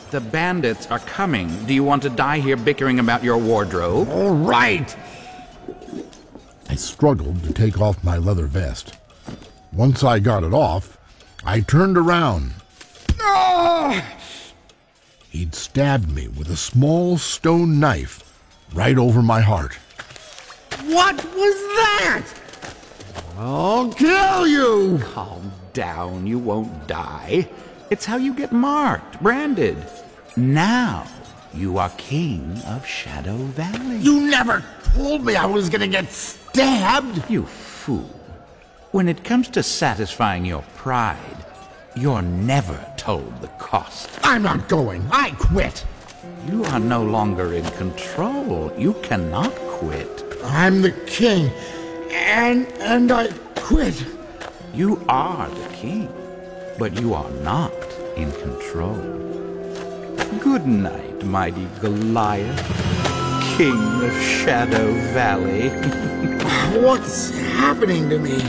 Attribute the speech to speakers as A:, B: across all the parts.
A: The bandits are coming. Do you want to die here bickering about your wardrobe?
B: All right! I struggled to take off my leather vest. Once I got it off, I turned around. Ah! He'd stabbed me with a small stone knife right over my heart. What was that? I'll kill you!
A: Calm down, you won't die. It's how you get marked, branded. Now you are king of Shadow Valley.
B: You never told me I was gonna get stabbed!
A: You fool. When it comes to satisfying your pride, you're never told the cost.
B: I'm not going. I quit.
A: You are no longer in control. You cannot quit.
B: I'm the king, and I quit.
A: You are the king, but you are not in control. Good night, mighty Goliath, king of Shadow Valley.
B: What's happening to me?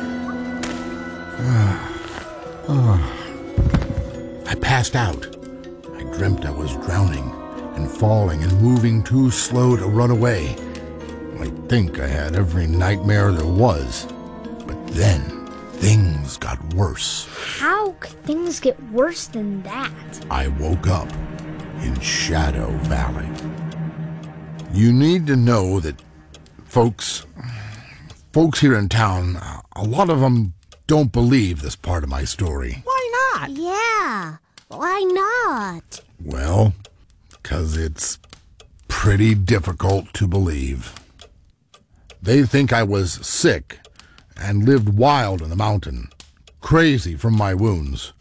B: I passed out. I dreamt I was drowning and falling and moving too slow to run away. I think I had every nightmare there was. But then things got worse.
C: How could things get worse than that?
B: I woke up in Shadow Valley. You need to know that folks here in town, a lot of them don't believe this part of my story.
D: Why not?
E: Yeah, why not?
B: Well, 'cause it's pretty difficult to believe. They think I was sick and lived wild in the mountain, crazy from my wounds.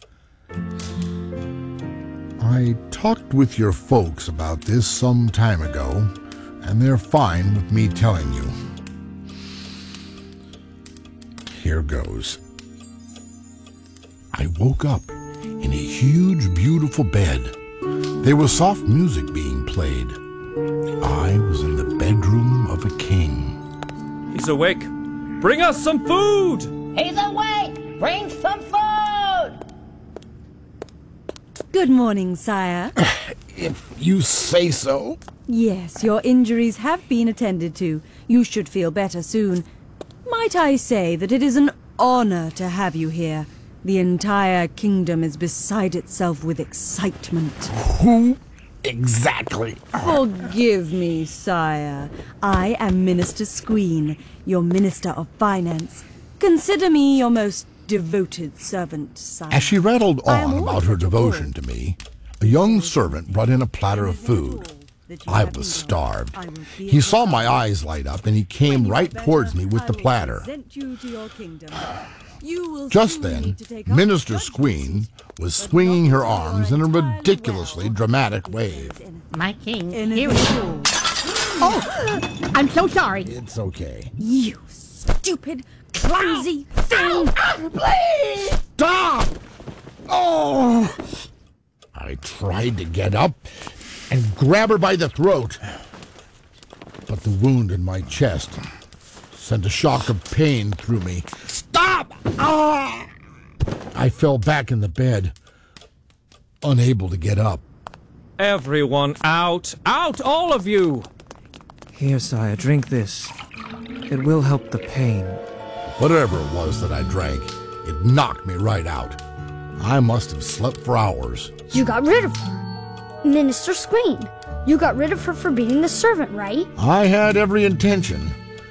B: I talked with your folks about this some time ago, and they're fine with me telling you. Here goes. I woke up in a huge, beautiful bed. There was soft music being played. I was in the bedroom of a king.
F: He's awake. Bring us some food!
D: He's awake! Bring some food!
G: Good morning, sire.
B: If you say so.
G: Yes, your injuries have been attended to. You should feel better soon. Might I say that it is an honor to have you here? The entire kingdom is beside itself with excitement.
B: Who exactly?
G: Forgive me, sire. I am Minister Squeen, your Minister of Finance. Consider me your most devoted servant, sire.
B: As she rattled
G: I am
B: on about her
G: always
B: devotion to me, a young servant brought in a platter of food.
G: that you
B: I
G: have
B: was
G: need of.
B: starved.
G: I will be
B: He
G: at
B: saw
G: your
B: my
G: side.
B: eyes light up, and he came
G: When you
B: right
G: are better,
B: towards me with
G: I
B: the
G: will
B: platter.
G: present you to your kingdom. You will
B: Just
G: soon
B: then,
G: need to take up
B: Minister
G: judgments,
B: Squeen was
G: but
B: swinging
G: not
B: her
G: until your
B: arms in a
G: entirely
B: ridiculously
G: well
B: dramatic
G: if
B: wave.
G: there is anything.
D: My king,
G: Anything
D: here he is.
G: at all.
D: Oh, I'm so sorry.
B: It's okay.
G: You stupid, clumsy thing!
D: Please!
B: Stop! Oh! I tried to get up and grab her by the throat, but the wound in my chest sent a shock of pain through me. Stop! Ah! I fell back in the bed, unable to get up.
F: Everyone out! Out, all of you!
H: Here, sire, drink this. It will help the pain.
B: Whatever it was that I drank, it knocked me right out. I must have slept for hours.
C: You got rid of her. Minister Squeen, you got rid of her for beating the servant, right?
B: I had every intention.